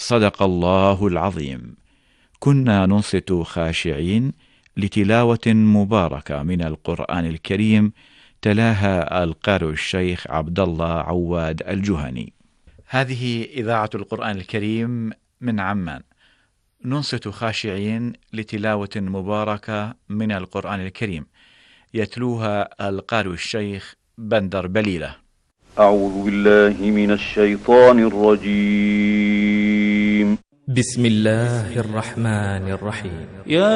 صدق الله العظيم. كنا ننصت خاشعين لتلاوة مباركة من القرآن الكريم، تلاها القارئ الشيخ عبد الله عواد الجهني. هذه إذاعة القرآن الكريم من عمان، ننصت خاشعين لتلاوة مباركة من القرآن الكريم، يتلوها القارئ الشيخ بندر بليلة. أعوذ بالله من الشيطان الرجيم. بسم الله الرحمن الرحيم.